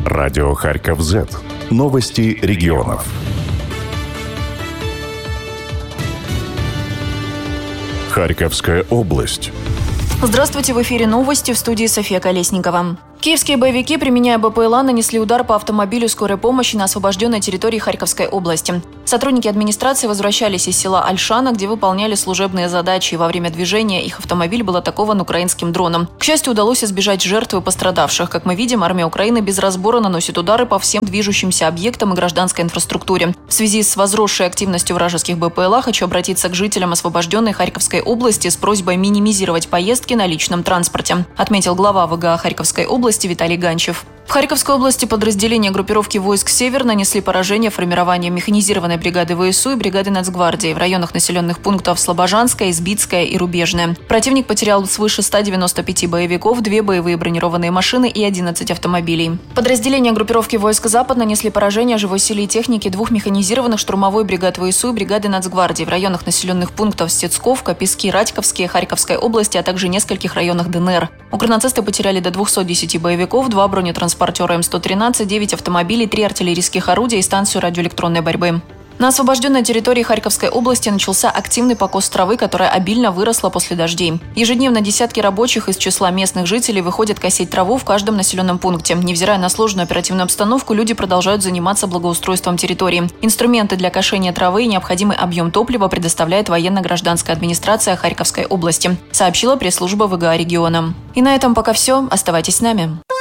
Радио Харьков-Z. Новости регионов. Харьковская область. Здравствуйте, в эфире новости, в студии София Колесникова. Киевские боевики, применяя БПЛА, нанесли удар по автомобилю скорой помощи на освобожденной территории Харьковской области. Сотрудники администрации возвращались из села Альшана, где выполняли служебные задачи, и во время движения их автомобиль был атакован украинским дроном. К счастью, удалось избежать жертв и пострадавших. Как мы видим, армия Украины без разбора наносит удары по всем движущимся объектам и гражданской инфраструктуре. В связи с возросшей активностью вражеских БПЛА хочу обратиться к жителям освобожденной Харьковской области с просьбой минимизировать поездки на личном транспорте, отметил глава ВГА Харьковской области Виталий Ганчев. В Харьковской области подразделения группировки войск «Север» нанесли поражение формированием механизированной бригады ВСУ и бригады Нацгвардии в районах населенных пунктов Слобожанская, Избитская и Рубежная. Противник потерял свыше 195 боевиков, 2 боевые бронированные машины и 11 автомобилей. Подразделения группировки войск «Запад» нанесли поражение живой силе и технике 2 механизированных штурмовой бригад ВСУ и бригады Нацгвардии в районах населенных пунктов Стецковка, Пески, Радьковские, Харьковской области, а также нескольких районах ДНР. Укрнацисты потеряли до 210 боевиков, 2 бронетранспортера М113, 9 автомобилей, 3 артиллерийских орудия и станцию радиоэлектронной борьбы. На освобожденной территории Харьковской области начался активный покос травы, которая обильно выросла после дождей. Ежедневно десятки рабочих из числа местных жителей выходят косить траву в каждом населенном пункте. Невзирая на сложную оперативную обстановку, люди продолжают заниматься благоустройством территории. Инструменты для кошения травы и необходимый объем топлива предоставляет военно-гражданская администрация Харьковской области, сообщила пресс-служба ВГА региона. И на этом пока все. Оставайтесь с нами.